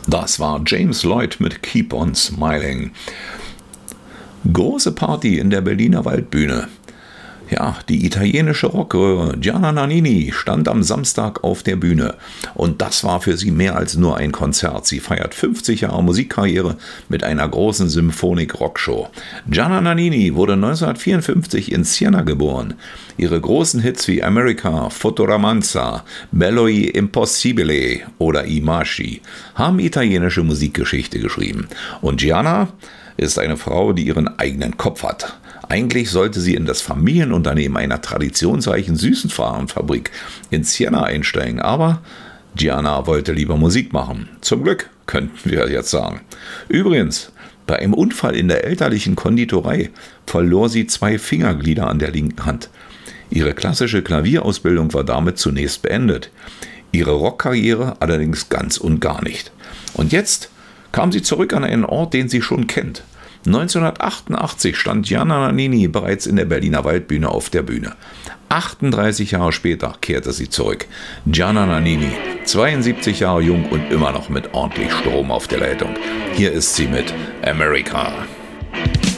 Das war James Lloyd mit Keep on Smiling. Große Party in der Berliner Waldbühne. Ja, die italienische Rockröhre Gianna Nannini stand am Samstag auf der Bühne. Und das war für sie mehr als nur ein Konzert. Sie feiert 50 Jahre Musikkarriere mit einer großen Symphonik-Rockshow. Gianna Nannini wurde 1954 in Siena geboren. Ihre großen Hits wie America, Fotoramanza, Bello e Impossibile oder I Masci haben italienische Musikgeschichte geschrieben. Und Gianna ist eine Frau, die ihren eigenen Kopf hat. Eigentlich sollte sie in das Familienunternehmen einer traditionsreichen Süßenwarenfabrik in Siena einsteigen, aber Gianna wollte lieber Musik machen. Zum Glück, könnten wir jetzt sagen. Übrigens, bei einem Unfall in der elterlichen Konditorei verlor sie 2 Fingerglieder an der linken Hand. Ihre klassische Klavierausbildung war damit zunächst beendet. Ihre Rockkarriere allerdings ganz und gar nicht. Und jetzt kam sie zurück an einen Ort, den sie schon kennt. 1988 stand Gianna Nannini bereits in der Berliner Waldbühne auf der Bühne. 38 Jahre später kehrte sie zurück. Gianna Nannini, 72 Jahre jung und immer noch mit ordentlich Strom auf der Leitung. Hier ist sie mit America.